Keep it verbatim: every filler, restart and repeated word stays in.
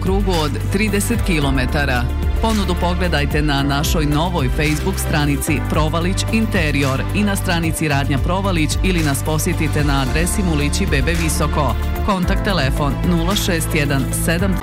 krugu od trideset kilometara. Ponudu pogledajte na našoj novoj Facebook stranici Provalić Interior i na stranici Radnja Provalić ili nas posjetite na adresi Mulići Bebe Visoko. Kontakt telefon nula šest jedan sedam